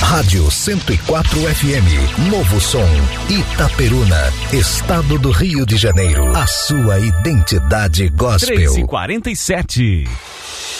Rádio 104 FM, Novo Som, Itaperuna, Estado do Rio de Janeiro. A sua identidade gospel. 3h47.